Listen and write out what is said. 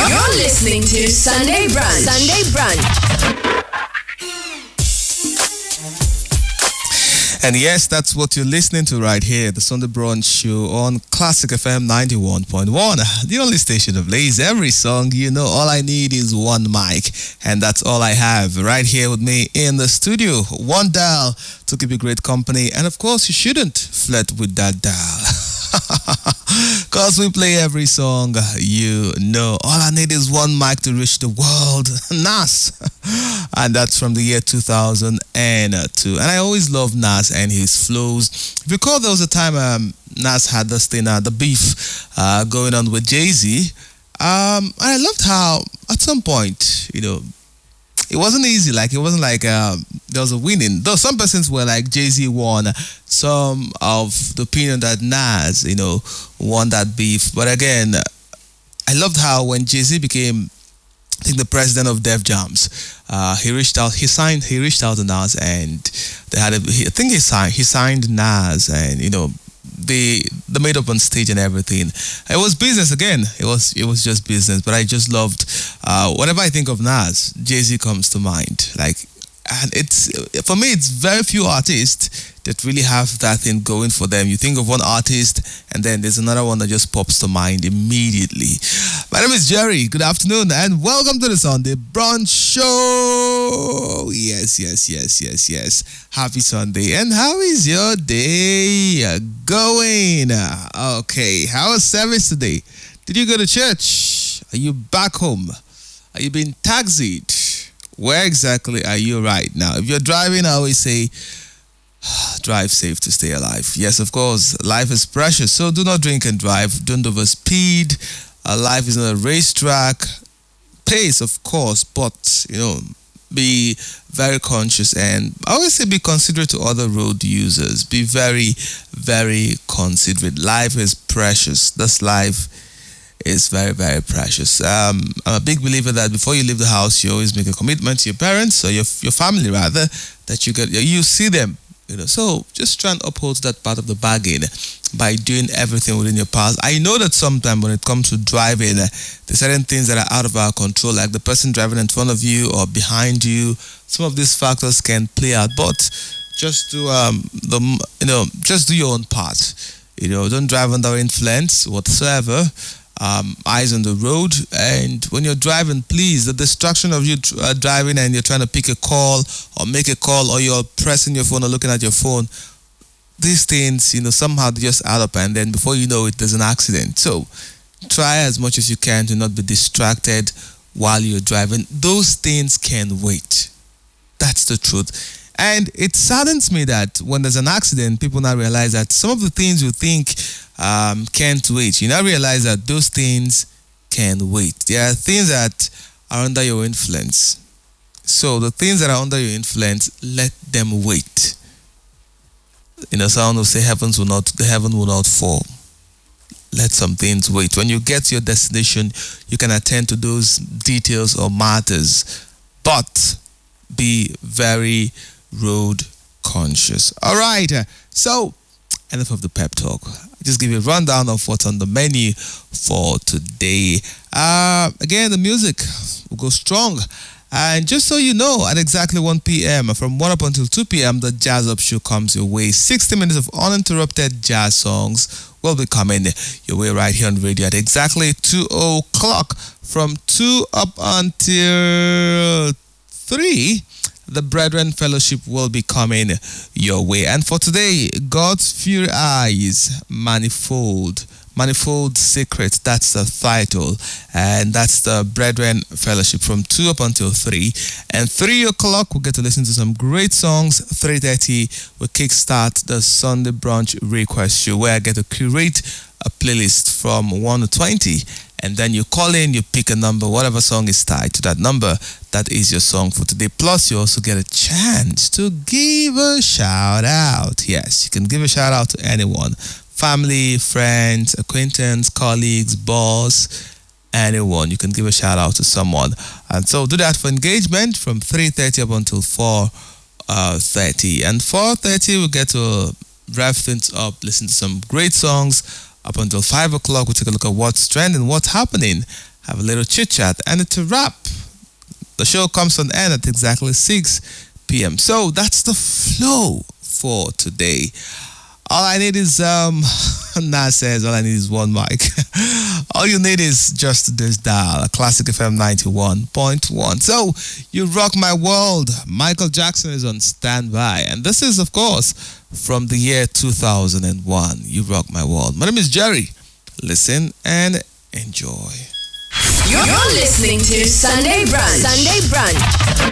You're listening to Sunday Brunch. Sunday Brunch. And yes, that's what you're listening to right here, the Sunday Brunch Show on Classic FM 91.1, the only station that plays every song. You know, all I need is one mic, and that's all I have right here with me in the studio. One dial to keep you great company, and of course, you shouldn't flirt with that dial. Because we play every song, you know. All I need is one mic to reach the world. Nas. And that's from the year 2002. And I always love Nas and his flows. If you recall, there was a time Nas had this thing, the beef going on with Jay-Z. I loved how, at some point, you know, it wasn't easy. Like, it wasn't like there was a winning. Though some persons were like, Jay-Z won. Some of the opinion that Nas, you know, won that beef. But again, I loved how when Jay-Z became, I think, the president of Def Jams, he reached out to Nas, and they had I think he signed Nas, and you know, they made up on stage and everything. It was business again. It was just business. But I just loved whenever I think of Nas, Jay-Z comes to mind. Like, and it's, for me, it's very few artists that really have that thing going for them. You think of one artist, and then there's another one that just pops to mind immediately. My name is Jerry. Good afternoon, and welcome to the Sunday Brunch Show. Yes. Happy Sunday. And how is your day going? Okay, how was service today? Did you go to church? Are you back home? Are you being taxied? Where exactly are you right now? If you're driving, I always say, drive safe to stay alive. Yes, of course, life is precious, so do not drink and drive. Don't overspeed. Life is not a racetrack. Pace, of course, but, you know, be very conscious, and I always say be considerate to other road users. Be very, very considerate. Life is precious. This life is very, very precious. I'm a big believer that before you leave the house, you always make a commitment to your parents, or your family rather, that you see them. You know, so just try and uphold that part of the bargain by doing everything within your power. I know that sometimes when it comes to driving, there's certain things that are out of our control, like the person driving in front of you or behind you. Some of these factors can play out, but just do just do your own part. You know, don't drive under influence whatsoever. Eyes on the road, and when you're driving, please, the distraction of you driving and you're trying to pick a call or make a call, or you're pressing your phone or looking at your phone, these things, you know, somehow they just add up, and then before you know it, there's an accident. So try as much as you can to not be distracted while you're driving. Those things can wait. That's the truth. And it saddens me that when there's an accident, people now realize that some of the things you think can't wait. You now realize that those things can wait. There are things that are under your influence. So the things that are under your influence, let them wait. You know, someone will say the heaven will not fall. Let some things wait. When you get to your destination, you can attend to those details or matters. But be very road conscious. All right. So, enough of the pep talk. I'll just give you a rundown of what's on the menu for today. Again, the music will go strong. And just so you know, at exactly 1 p.m., from 1 up until 2 p.m., the Jazz Up Show comes your way. 60 minutes of uninterrupted jazz songs will be coming your way right here on radio at exactly 2 o'clock. From 2 up until 3, the Brethren Fellowship will be coming your way. And for today, God's Fury Eyes, Manifold Secret, that's the title. And that's the Brethren Fellowship from 2 up until 3. And 3 o'clock, we'll get to listen to some great songs. 3:30, we'll kickstart the Sunday Brunch Request Show, where I get to curate a playlist from 1 to 20. And then you call in, you pick a number, whatever song is tied to that number, that is your song for today. Plus, you also get a chance to give a shout out. Yes, you can give a shout out to anyone. Family, friends, acquaintance, colleagues, boss, anyone. You can give a shout out to someone. And so do that for engagement from 3:30 up until 4:30. And 4:30, we'll get to wrap things up, listen to some great songs. Up until 5 o'clock, we'll take a look at what's trending, what's happening have a little chit chat, and it's a wrap. The show comes on end at exactly 6 p.m. So that's the flow for today. All I need is Nas says all I need is one mic. All you need is just this dial, Classic FM 91.1. So you rock my world. Michael Jackson is on standby, and this is, of course, from the year 2001. You rock my world. My name is Jerry. Listen and enjoy. You're listening to Sunday Brunch. Sunday Brunch.